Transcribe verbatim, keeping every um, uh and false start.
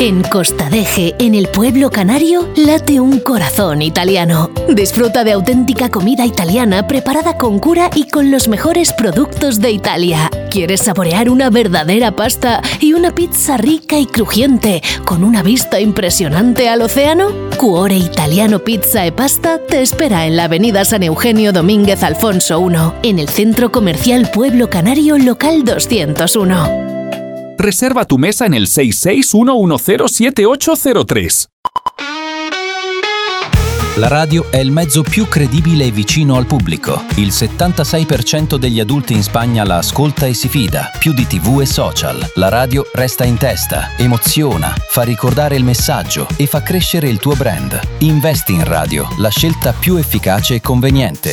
En Costa Deje, en el pueblo canario, late un corazón italiano. Disfruta de auténtica comida italiana preparada con cura y con los mejores productos de Italia. ¿Quieres saborear una verdadera pasta y una pizza rica y crujiente con una vista impresionante al océano? Cuore Italiano Pizza e Pasta te espera en la avenida San Eugenio Domínguez Alfonso uno, en el Centro Comercial Pueblo Canario Local doscientos uno. Reserva tu mesa en el seis seis uno uno cero siete ocho cero tres. La radio è il mezzo più credibile e vicino al pubblico. Il settantasei per cento degli adulti in Spagna la ascolta e si fida, più di tivù e social. La radio resta in testa, emoziona, fa ricordare il messaggio e fa crescere il tuo brand. Investi in radio, la scelta più efficace e conveniente.